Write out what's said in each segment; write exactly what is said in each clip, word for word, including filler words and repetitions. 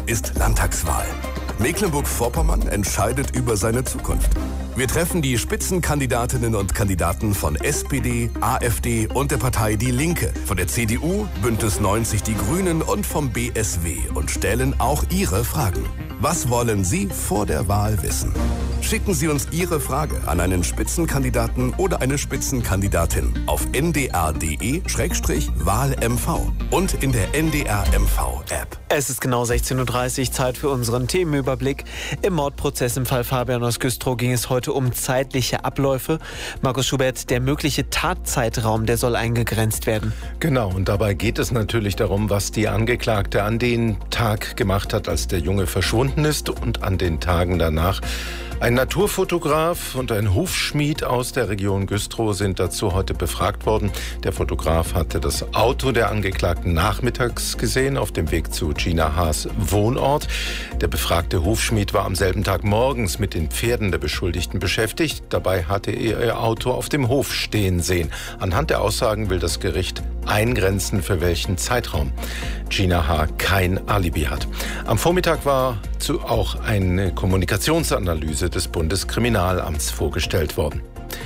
ist Landtagswahl. Mecklenburg-Vorpommern entscheidet über seine Zukunft. Wir treffen die Spitzenkandidatinnen und Kandidaten von S P D, AfD und der Partei Die Linke, von der C D U, Bündnis neunzig Die Grünen und vom B S W und stellen auch Ihre Fragen. Was wollen Sie vor der Wahl wissen? Schicken Sie uns Ihre Frage an einen Spitzenkandidaten oder eine Spitzenkandidatin auf n d r punkt d e Schrägstrich Wahl M V und in der N D R M V-App. Es ist genau sechzehn Uhr dreißig, Zeit für unseren Themenüberblick. Im Mordprozess im Fall Fabian aus Güstrow ging es heute um zeitliche Abläufe. Markus Schubert, der mögliche Tatzeitraum, der soll eingegrenzt werden. Genau, und dabei geht es natürlich darum, was die Angeklagte an den Tag gemacht hat, als der Junge verschwunden ist und an den Tagen danach. Ein Naturfotograf und ein Hufschmied aus der Region Güstrow sind dazu heute befragt worden. Der Fotograf hatte das Auto der Angeklagten nachmittags gesehen, auf dem Weg zu Gina Haas' Wohnort. Der befragte Hufschmied war am selben Tag morgens mit den Pferden der Beschuldigten beschäftigt. Dabei hatte er ihr Auto auf dem Hof stehen sehen. Anhand der Aussagen will das Gericht eingrenzen, für welchen Zeitraum Gina H. kein Alibi hat. Am Vormittag war zu auch eine Kommunikationsanalyse des Bundeskriminalamts vorgestellt worden.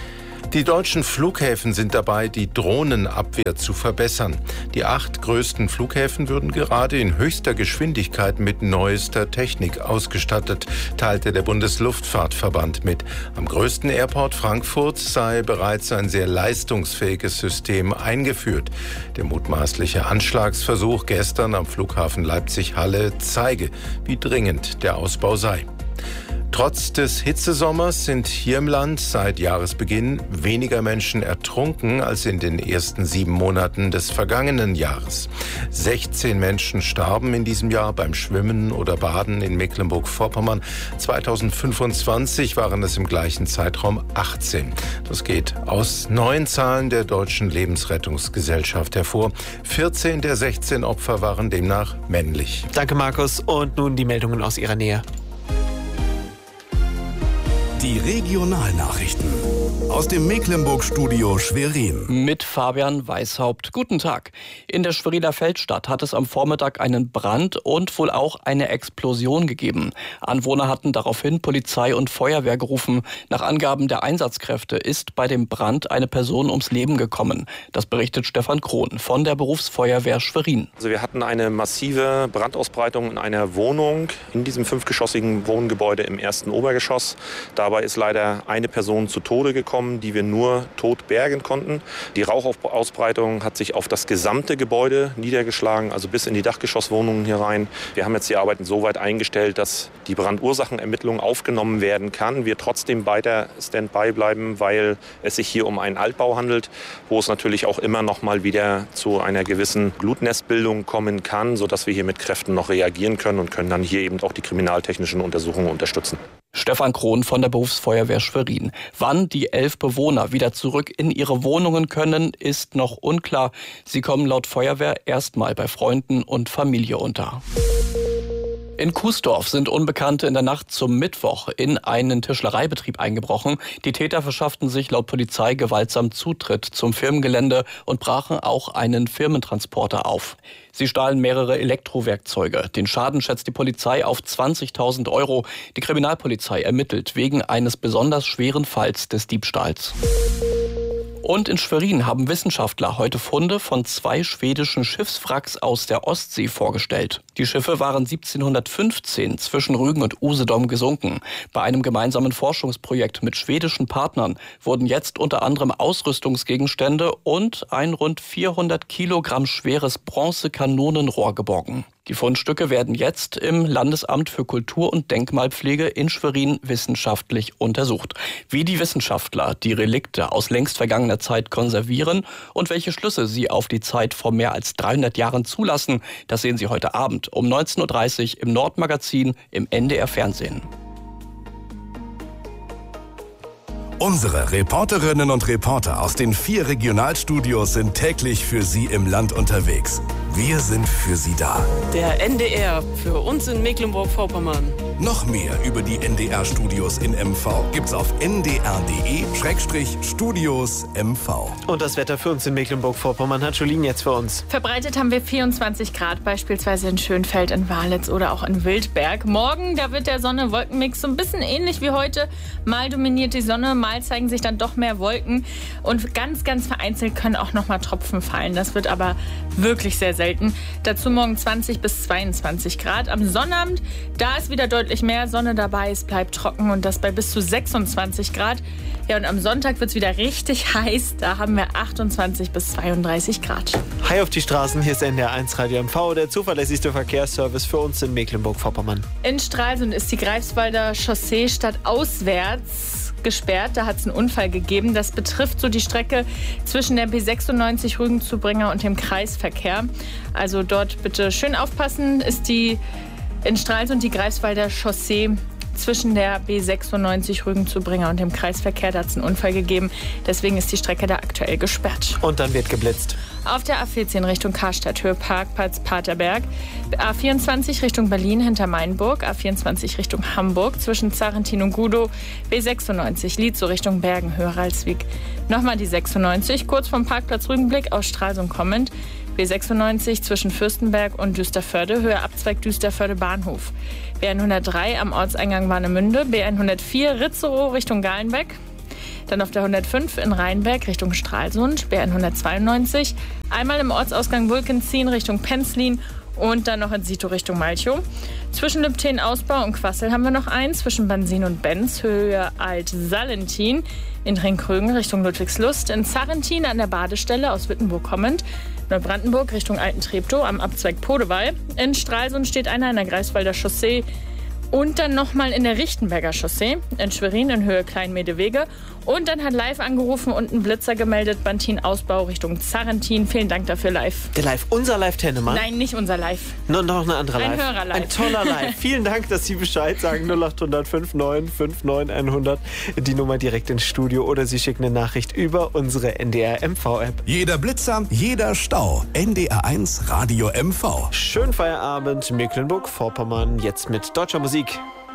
Die deutschen Flughäfen sind dabei, die Drohnenabwehr zu verbessern. Die acht größten Flughäfen würden gerade in höchster Geschwindigkeit mit neuester Technik ausgestattet, teilte der Bundesluftfahrtverband mit. Am größten Airport Frankfurt sei bereits ein sehr leistungsfähiges System eingeführt. Der mutmaßliche Anschlagsversuch gestern am Flughafen Leipzig-Halle zeige, wie dringend der Ausbau sei. Trotz des Hitzesommers sind hier im Land seit Jahresbeginn weniger Menschen ertrunken als in den ersten sieben Monaten des vergangenen Jahres. sechzehn Menschen starben in diesem Jahr beim Schwimmen oder Baden in Mecklenburg-Vorpommern. zweitausendfünfundzwanzig waren es im gleichen Zeitraum achtzehn. Das geht aus neuen Zahlen der Deutschen Lebensrettungsgesellschaft hervor. vierzehn der sechzehn Opfer waren demnach männlich. Danke, Markus. Und nun die Meldungen aus Ihrer Nähe. Die Regionalnachrichten aus dem Mecklenburg-Studio Schwerin. Mit Fabian Weishaupt. Guten Tag. In der Schweriner Feldstadt hat es am Vormittag einen Brand und wohl auch eine Explosion gegeben. Anwohner hatten daraufhin Polizei und Feuerwehr gerufen. Nach Angaben der Einsatzkräfte ist bei dem Brand eine Person ums Leben gekommen. Das berichtet Stefan Krohn von der Berufsfeuerwehr Schwerin. Also wir hatten eine massive Brandausbreitung in einer Wohnung in diesem fünfgeschossigen Wohngebäude im ersten Obergeschoss. Dabei ist leider eine Person zu Tode gekommen, die wir nur tot bergen konnten. Die Rauchausbreitung hat sich auf das gesamte Gebäude niedergeschlagen, also bis in die Dachgeschosswohnungen hier rein. Wir haben jetzt die Arbeiten so weit eingestellt, dass die Brandursachenermittlung aufgenommen werden kann. Wir trotzdem weiter Standby bleiben, weil es sich hier um einen Altbau handelt, wo es natürlich auch immer noch mal wieder zu einer gewissen Glutnestbildung kommen kann, sodass wir hier mit Kräften noch reagieren können und können dann hier eben auch die kriminaltechnischen Untersuchungen unterstützen. Stefan Krohn von der Berufsfeuerwehr Schwerin. Wann die elf Bewohner wieder zurück in ihre Wohnungen können, ist noch unklar. Sie kommen laut Feuerwehr erstmal bei Freunden und Familie unter. In Kuesdorf sind Unbekannte in der Nacht zum Mittwoch in einen Tischlereibetrieb eingebrochen. Die Täter verschafften sich laut Polizei gewaltsam Zutritt zum Firmengelände und brachen auch einen Firmentransporter auf. Sie stahlen mehrere Elektrowerkzeuge. Den Schaden schätzt die Polizei auf zwanzigtausend Euro. Die Kriminalpolizei ermittelt wegen eines besonders schweren Falls des Diebstahls. Und in Schwerin haben Wissenschaftler heute Funde von zwei schwedischen Schiffswracks aus der Ostsee vorgestellt. Die Schiffe waren siebzehnhundertfünfzehn zwischen Rügen und Usedom gesunken. Bei einem gemeinsamen Forschungsprojekt mit schwedischen Partnern wurden jetzt unter anderem Ausrüstungsgegenstände und ein rund vierhundert Kilogramm schweres Bronzekanonenrohr geborgen. Die Fundstücke werden jetzt im Landesamt für Kultur- und Denkmalpflege in Schwerin wissenschaftlich untersucht. Wie die Wissenschaftler die Relikte aus längst vergangener Zeit konservieren und welche Schlüsse sie auf die Zeit vor mehr als dreihundert Jahren zulassen, das sehen Sie heute Abend um neunzehn Uhr dreißig im Nordmagazin im N D R Fernsehen. Unsere Reporterinnen und Reporter aus den vier Regionalstudios sind täglich für Sie im Land unterwegs. Wir sind für Sie da. Der N D R für uns in Mecklenburg-Vorpommern. Noch mehr über die N D R-Studios in M V gibt's auf n d r punkt d e Schrägstrich Studios M V. Und das Wetter für uns in Mecklenburg-Vorpommern hat Jolien jetzt für uns. Verbreitet haben wir vierundzwanzig Grad, beispielsweise in Schönfeld, in Walitz oder auch in Wildberg. Morgen, da wird der Sonne-Wolkenmix so ein bisschen ähnlich wie heute. Mal dominiert die Sonne, mal zeigen sich dann doch mehr Wolken. Und ganz, ganz vereinzelt können auch noch mal Tropfen fallen. Das wird aber wirklich sehr selten. Dazu morgen zwanzig bis zweiundzwanzig Grad. Am Sonnabend, da ist wieder deutlich mehr Sonne dabei. Es bleibt trocken und das bei bis zu sechsundzwanzig Grad. Ja, und am Sonntag wird es wieder richtig heiß. Da haben wir achtundzwanzig bis zweiunddreißig Grad. Hi auf die Straßen, hier ist N D R eins Radio M V, der zuverlässigste Verkehrsservice für uns in Mecklenburg-Vorpommern. In Stralsund ist die Greifswalder Chaussee stadtauswärts gesperrt. Da hat es einen Unfall gegeben. Das betrifft so die Strecke zwischen der B sechsundneunzig Rügen zu Bringer und dem Kreisverkehr. Also dort bitte schön aufpassen. Ist die in Stralsund die Greifswalder Chaussee zwischen der B sechsundneunzig Rügen zu Bringer und dem Kreisverkehr. Da hat es einen Unfall gegeben. Deswegen ist die Strecke da aktuell gesperrt. Und dann wird geblitzt. Auf der A vierzehn Richtung Karstadt, Höhe Parkplatz Paterberg. A vierundzwanzig Richtung Berlin hinter Mainburg. A vierundzwanzig Richtung Hamburg zwischen Zarentin und Gudow. B sechsundneunzig Lietzow Richtung Bergen, Höhe Ralswiek. Nochmal die sechsundneunzig, kurz vom Parkplatz Rügenblick aus Stralsund kommend. B sechsundneunzig zwischen Fürstenberg und Düsterförde, Höhe Abzweig Düsterförde Bahnhof. B hundertdrei am Ortseingang Warnemünde, B hundertvier Ritzerow Richtung Galenbeck. Dann auf der hundertfünf in Rheinberg Richtung Stralsund, B hundertzweiundneunzig. Einmal im Ortsausgang Wulkenzien Richtung Penzlin und dann noch in Sito Richtung Malchow. Zwischen Lübtheen-Ausbau und Quassel haben wir noch einen. Zwischen Bansin und Benz, Höhe Alt-Salentin. In Ringkrögen Richtung Ludwigslust. In Zarentin an der Badestelle aus Wittenburg kommend. Neubrandenburg Richtung Alten-Treptow am Abzweig Podewall. In Stralsund steht einer in der Greifswalder Chaussee. Und dann nochmal in der Richtenberger Chaussee. In Schwerin in Höhe Kleinmedewege. Und dann hat Live angerufen und einen Blitzer gemeldet. Bantin-Ausbau Richtung Zarentin. Vielen Dank dafür, Live. Der Live, unser Live-Tennemann? Nein, nicht unser Live. No, noch eine andere Live. Ein Hörer-Live. Ein toller Live. Vielen Dank, dass Sie Bescheid sagen. null acht hundert neunundfünfzig fünfundneunzig hundert. Die Nummer direkt ins Studio oder Sie schicken eine Nachricht über unsere N D R M V-App. Jeder Blitzer, jeder Stau. N D R eins Radio M V. Schönen Feierabend, Mecklenburg-Vorpommern. Jetzt mit deutscher Musik.